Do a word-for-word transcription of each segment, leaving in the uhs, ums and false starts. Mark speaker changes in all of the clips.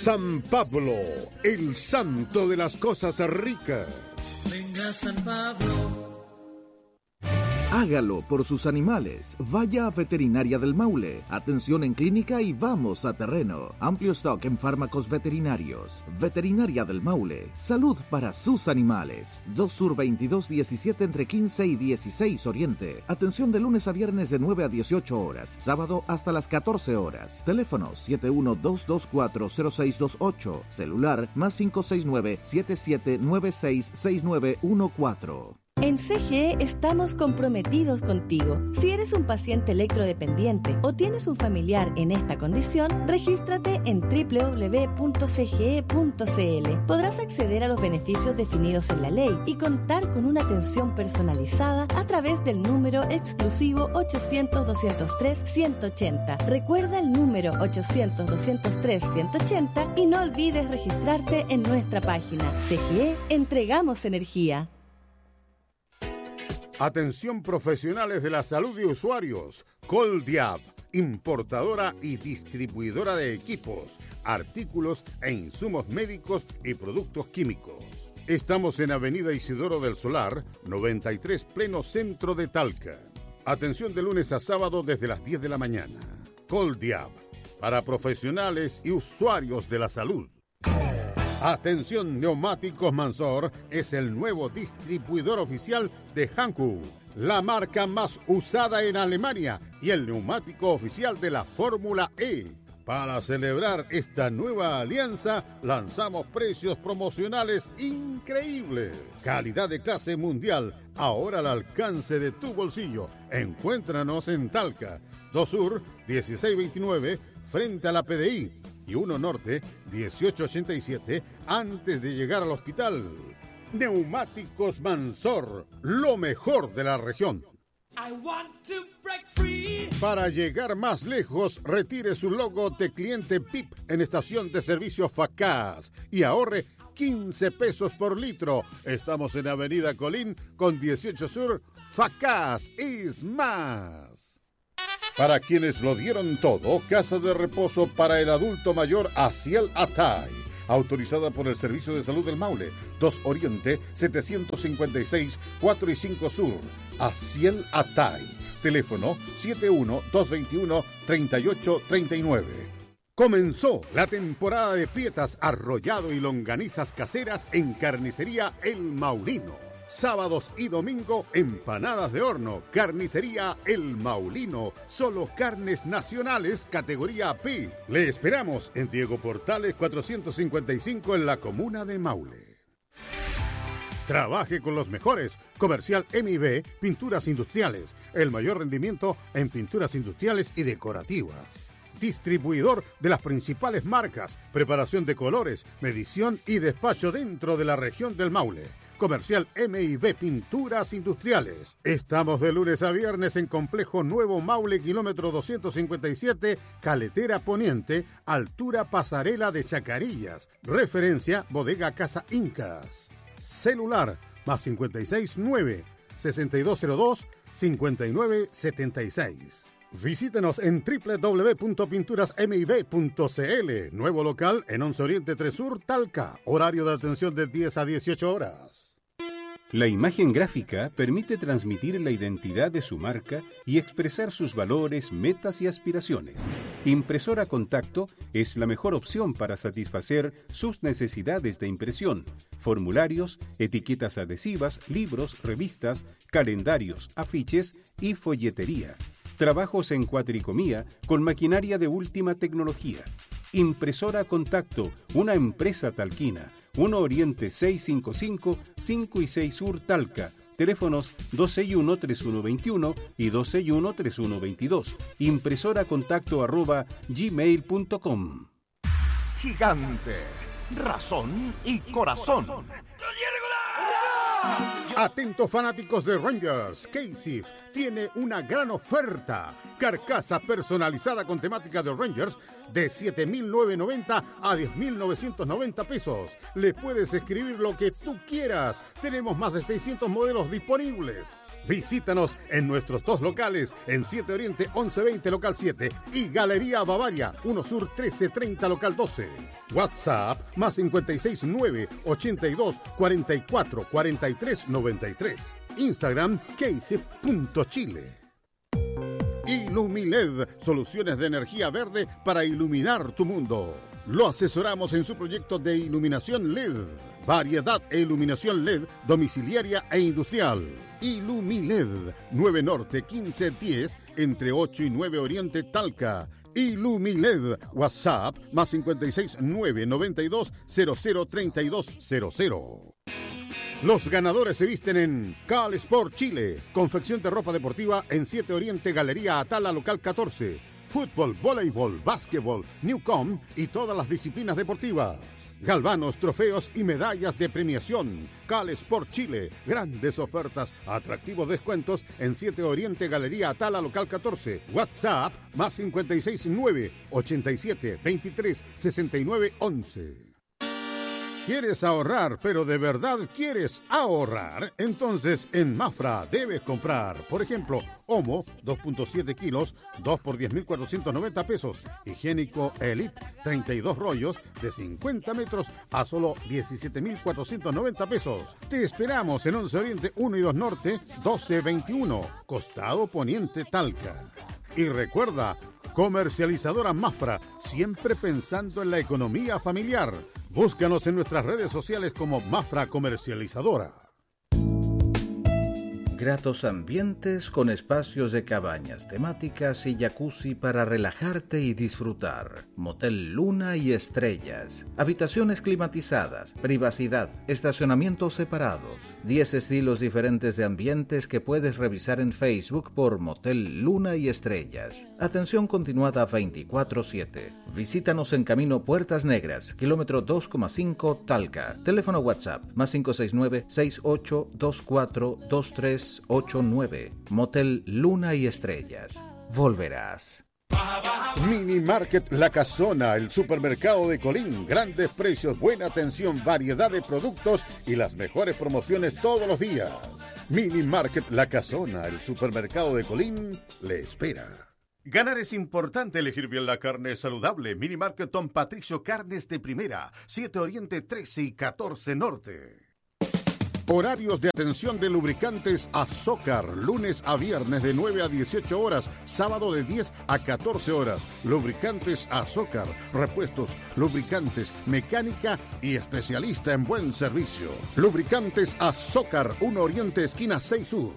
Speaker 1: San Pablo, el santo de las cosas ricas.
Speaker 2: Venga San Pablo.
Speaker 3: Hágalo por sus animales. Vaya a Veterinaria del Maule. Atención en clínica y vamos a terreno. Amplio stock en fármacos veterinarios. Veterinaria del Maule. Salud para sus animales. dos Sur veintidós diecisiete entre quince y dieciséis Oriente. Atención de lunes a viernes de nueve a dieciocho horas. Sábado hasta las catorce horas. Teléfono siete uno dos dos cuatro cero seis dos ocho. Celular más cinco seis nueve siete siete nueve seis seis nueve uno cuatro.
Speaker 4: En C G E estamos comprometidos contigo. Si eres un paciente electrodependiente o tienes un familiar en esta condición, regístrate en doble u doble u doble u punto c g e punto c l. Podrás acceder a los beneficios definidos en la ley y contar con una atención personalizada a través del número exclusivo ochocientos doscientos tres ciento ochenta. Recuerda el número ochocientos doscientos tres ciento ochenta y no olvides registrarte en nuestra página. C G E, entregamos energía.
Speaker 1: Atención profesionales de la salud y usuarios. Coldiab, importadora y distribuidora de equipos, artículos e insumos médicos y productos químicos. Estamos en Avenida Isidoro del Solar, noventa y tres, pleno centro de Talca. Atención de lunes a sábado desde las diez de la mañana. Coldiab, para profesionales y usuarios de la salud. Atención, Neumáticos Mansor es el nuevo distribuidor oficial de Hankook, la marca más usada en Alemania y el neumático oficial de la Fórmula E. Para celebrar esta nueva alianza, lanzamos precios promocionales increíbles. Calidad de clase mundial, ahora al alcance de tu bolsillo. Encuéntranos en Talca, dos Sur dieciséis veintinueve, frente a la P D I. Y uno Norte, dieciocho ochenta y siete, antes de llegar al hospital. Neumáticos Mansor, lo mejor de la región.
Speaker 2: I want to break free.
Speaker 1: Para llegar más lejos, retire su logo de cliente P I P en estación de servicio Facaz y ahorre quince pesos por litro. Estamos en Avenida Colín con dieciocho Sur. Facaz es más. Para quienes lo dieron todo, casa de reposo para el adulto mayor Asiel Atay, autorizada por el Servicio de Salud del Maule, dos Oriente, setecientos cincuenta y seis, cuatro y cinco Sur. Asiel Atay, teléfono siete uno dos dos uno tres ocho tres nueve. Comenzó la temporada de pietas, arrollado y longanizas caseras en Carnicería El Maulino. Sábados y domingo, empanadas de horno. Carnicería El Maulino. Solo carnes nacionales, categoría P. Le esperamos en Diego Portales cuatrocientos cincuenta y cinco en la comuna de Maule. Trabaje con los mejores. Comercial M I B, Pinturas Industriales. El mayor rendimiento en pinturas industriales y decorativas. Distribuidor de las principales marcas. Preparación de colores, medición y despacho dentro de la región del Maule. Comercial M I B Pinturas Industriales. Estamos de lunes a viernes en Complejo Nuevo Maule, kilómetro doscientos cincuenta y siete, Caletera Poniente, altura Pasarela de Chacarillas. Referencia Bodega Casa Incas. Celular más cincuenta y seis nueve, sesenta y dos cero dos, cincuenta y nueve setenta y seis. Visítenos en doble u doble u doble u punto pinturas m i b punto c l. Nuevo local en once Oriente tres Sur, Talca. Horario de atención de diez a dieciocho horas.
Speaker 5: La imagen gráfica permite transmitir la identidad de su marca y expresar sus valores, metas y aspiraciones. Impresora Contacto es la mejor opción para satisfacer sus necesidades de impresión. Formularios, etiquetas adhesivas, libros, revistas, calendarios, afiches y folletería. Trabajos en cuatricomía con maquinaria de última tecnología. Impresora Contacto, una empresa talquina. uno Oriente seiscientos cincuenta y cinco, cinco y seis Sur Talca. Teléfonos dos seis uno, tres uno dos uno y dos seis uno, tres uno dos dos. Impresora contacto arroba gmail punto com.
Speaker 6: Gigante, razón y corazón.
Speaker 1: Atentos fanáticos de Rangers, Casey tiene una gran oferta. Carcasa personalizada con temática de Rangers de siete mil novecientos noventa a diez mil novecientos noventa pesos. Le puedes escribir lo que tú quieras. Tenemos más de seiscientos modelos disponibles. Visítanos en nuestros dos locales, en siete Oriente once veinte local siete y Galería Bavaria uno Sur trece treinta local doce. WhatsApp más cinco seis nueve, ochenta y dos, cuarenta y cuatro, cuarenta y tres noventa y tres. Instagram keisip punto chile. Ilumiled, soluciones de energía verde para iluminar tu mundo. Lo asesoramos en su proyecto de iluminación L E D. Variedad e iluminación L E D domiciliaria e industrial. Ilumiled, nueve Norte quince diez, entre ocho y nueve Oriente Talca. Ilumiled, WhatsApp, más cinco seis nueve, noventa y dos, cero cero, treinta y dos cero cero. Los ganadores se visten en Cal Sport Chile, confección de ropa deportiva en siete Oriente, Galería Atala, local catorce. Fútbol, voleibol, básquetbol, Newcom y todas las disciplinas deportivas. Galvanos, trofeos y medallas de premiación. Cal Sport Chile, grandes ofertas, atractivos descuentos en siete Oriente, Galería Atala, local catorce. WhatsApp, más cinco seis nueve, ochenta y siete, veintitrés, sesenta y nueve, once. ¿Quieres ahorrar, pero de verdad quieres ahorrar? Entonces en Mafra debes comprar, por ejemplo, Omo, dos punto siete kilos, dos por diez mil cuatrocientos noventa pesos. Higiénico Elite, treinta y dos rollos de cincuenta metros a solo diecisiete mil cuatrocientos noventa pesos. Te esperamos en once Oriente uno y dos Norte, doce veintiuno, Costado Poniente Talca. Y recuerda, comercializadora Mafra, siempre pensando en la economía familiar. Búscanos en nuestras redes sociales como Mafra Comercializadora.
Speaker 3: Gratos ambientes con espacios de cabañas temáticas y jacuzzi para relajarte y disfrutar. Motel Luna y Estrellas. Habitaciones climatizadas, privacidad, estacionamientos separados. diez estilos diferentes de ambientes que puedes revisar en Facebook por Motel Luna y Estrellas. Atención continuada veinticuatro siete. Visítanos en Camino Puertas Negras, kilómetro dos coma cinco Talca. Teléfono WhatsApp más cinco seis nueve, seis ocho dos cuatro, dos tres ocho nueve. Motel Luna y Estrellas. Volverás.
Speaker 1: Mini Market La Casona, el supermercado de Colín. Grandes precios, buena atención, variedad de productos y las mejores promociones todos los días. Mini Market La Casona, el supermercado de Colín, le espera. Ganar es importante, elegir bien la carne saludable. Mini Market Don Patricio, carnes de primera. siete Oriente trece y catorce Norte. Horarios de atención de lubricantes Azócar, lunes a viernes de nueve a dieciocho horas, sábado de diez a catorce horas. Lubricantes Azócar, repuestos, lubricantes, mecánica y especialista en buen servicio. Lubricantes Azócar, uno Oriente, esquina seis Sur.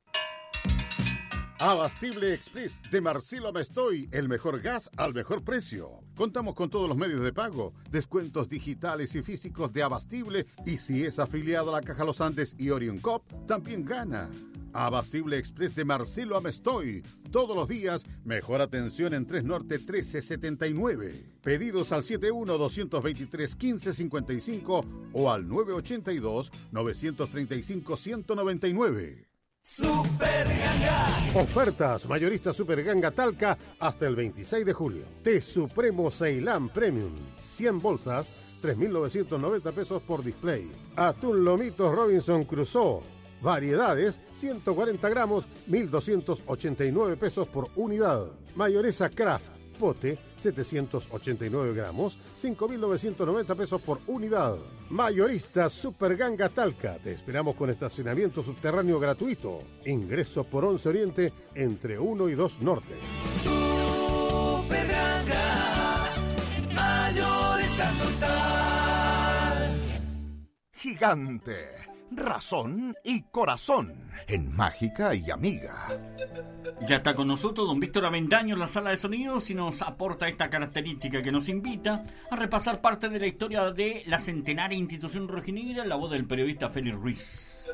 Speaker 1: Abastible Express de Marcelo Mestoy, el mejor gas al mejor precio. Contamos con todos los medios de pago, descuentos digitales y físicos de Abastible, y si es afiliado a la Caja Los Andes y Orion Cop, también gana. Abastible Express de Marcelo Mestoy, todos los días, mejor atención en tres Norte trece setenta y nueve. Pedidos al setenta y uno, doscientos veintitrés, quince cincuenta y cinco o al nueve ochenta y dos, novecientos treinta y cinco, ciento noventa y nueve.
Speaker 2: Super Ganga.
Speaker 1: Ofertas mayorista Super Ganga Talca hasta el veintiséis de julio. Té Supremo Ceilán Premium, cien bolsas, tres mil novecientos noventa pesos por display. Atún Lomitos Robinson Crusoe, variedades, ciento cuarenta gramos, mil doscientos ochenta y nueve pesos por unidad. Mayonesa Kraft pote, setecientos ochenta y nueve gramos, cinco mil novecientos noventa pesos por unidad. Mayorista Super Ganga Talca. Te esperamos con estacionamiento subterráneo gratuito. Ingresos por once Oriente entre uno y dos Norte.
Speaker 2: Super Ganga, mayorista total.
Speaker 6: Gigante, razón y corazón en Mágica y Amiga.
Speaker 7: Ya está con nosotros don Víctor Avendaño en la sala de sonidos y nos aporta esta característica que nos invita a repasar parte de la historia de la centenaria institución rojinegra en la voz del periodista Félix Ruiz.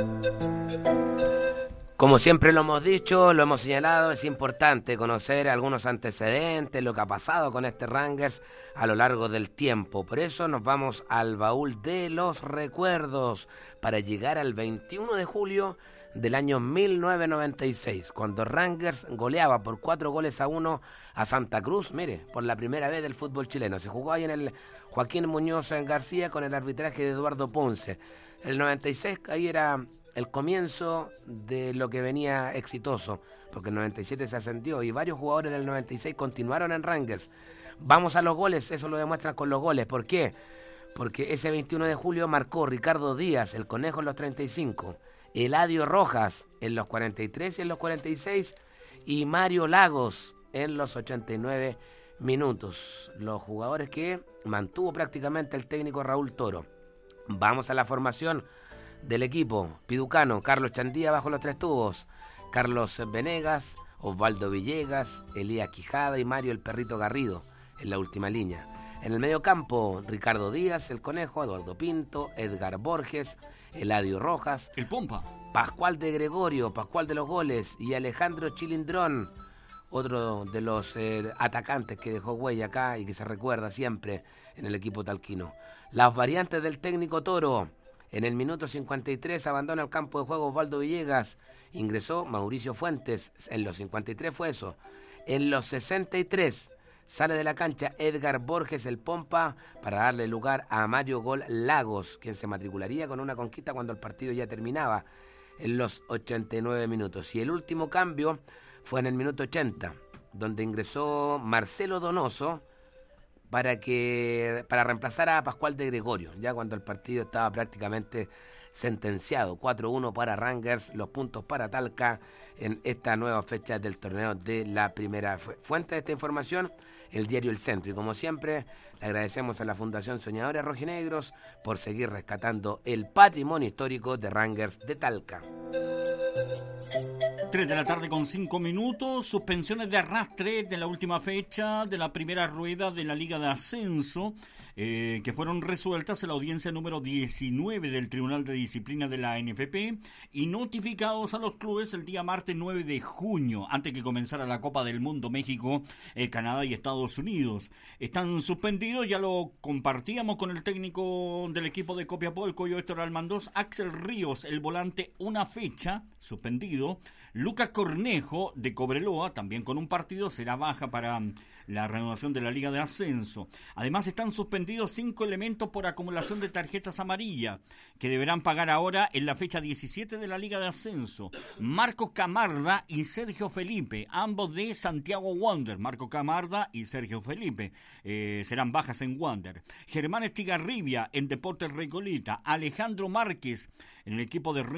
Speaker 8: Como siempre lo hemos dicho, lo hemos señalado, es importante conocer algunos antecedentes, lo que ha pasado con este Rangers a lo largo del tiempo. Por eso nos vamos al baúl de los recuerdos para llegar al veintiuno de julio del año mil novecientos noventa y seis, cuando Rangers goleaba por cuatro goles a uno a Santa Cruz, mire, por la primera vez del fútbol chileno. Se jugó ahí en el Joaquín Muñoz García con el arbitraje de Eduardo Ponce. El noventa y seis ahí era el comienzo de lo que venía exitoso, porque el noventa y siete se ascendió y varios jugadores del noventa y seis continuaron en Rangers. Vamos a los goles, eso lo demuestran con los goles. ¿Por qué? Porque ese veintiuno de julio marcó Ricardo Díaz, el Conejo, en los treinta y cinco, Eladio Rojas en los cuarenta y tres y en los cuarenta y seis, y Mario Lagos en los ochenta y nueve minutos. Los jugadores que mantuvo prácticamente el técnico Raúl Toro. Vamos a la formación del equipo. Piducano, Carlos Chandía bajo los tres tubos, Carlos Venegas, Osvaldo Villegas, Elías Quijada y Mario el Perrito Garrido en la última línea. En el medio campo, Ricardo Díaz, el Conejo, Eduardo Pinto, Edgar Borges, Eladio Rojas,
Speaker 7: el Pompa,
Speaker 8: Pascual de Gregorio, Pascual de los goles, y Alejandro Chilindrón, otro de los eh, atacantes que dejó huella acá y que se recuerda siempre en el equipo talquino. Las variantes del técnico Toro. En el minuto cincuenta y tres abandona el campo de juego Osvaldo Villegas. Ingresó Mauricio Fuentes. En los cincuenta y tres fue eso. En los sesenta y tres sale de la cancha Edgar Borges, el Pompa, para darle lugar a Mario Gol Lagos, quien se matricularía con una conquista cuando el partido ya terminaba en los ochenta y nueve minutos. Y el último cambio fue en el minuto ochenta, donde ingresó Marcelo Donoso para que para reemplazar a Pascual de Gregorio, ya cuando el partido estaba prácticamente sentenciado. cuatro uno para Rangers, los puntos para Talca en esta nueva fecha del torneo de la primera. Fuente de esta información, el diario El Centro. Y como siempre, le agradecemos a la Fundación Soñadores Rojinegros por seguir rescatando el patrimonio histórico de Rangers de Talca.
Speaker 7: tres de la tarde con cinco minutos, suspensiones de arrastre de la última fecha de la primera rueda de la Liga de Ascenso, eh, que fueron resueltas en la audiencia número diecinueve del Tribunal de Disciplina de la N F P y notificados a los clubes el día martes nueve de junio, antes que comenzara la Copa del Mundo México, eh, Canadá y Estados Unidos. Están suspendidos, ya lo compartíamos con el técnico del equipo de Copiapó, el Coyo Héctor Almandós, Axel Ríos, el volante, una fecha, suspendido. Lucas Cornejo de Cobreloa, también con un partido, será baja para la renovación de la Liga de Ascenso. Además están suspendidos cinco elementos por acumulación de tarjetas amarillas, que deberán pagar ahora en la fecha diecisiete de la Liga de Ascenso. Marcos Camarda y Sergio Felipe, ambos de Santiago Wander. Marcos Camarda y Sergio Felipe eh, serán bajas en Wander. Germán Estigarribia en Deportes Recoleta. Alejandro Márquez en el equipo de